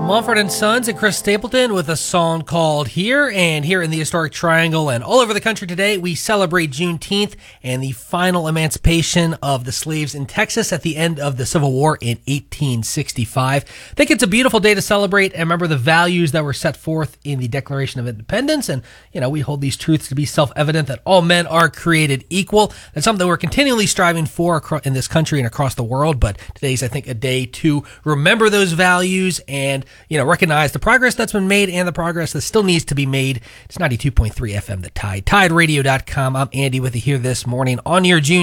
Mumford and Sons and Chris Stapleton with a song called Here. And here in the Historic Triangle and all over the country today, we celebrate Juneteenth and the final emancipation of the slaves in Texas at the end of the Civil War in 1865. I think it's a beautiful day to celebrate and remember the values that were set forth in the Declaration of Independence. And, we hold these truths to be self-evident that all men are created equal. That's something we're continually striving for in this country and across the world. But today's, I think, a day to remember those values and recognize the progress that's been made and the progress that still needs to be made. It's 92.3 FM, The Tide, TideRadio.com. I'm Andy with you here this morning on your June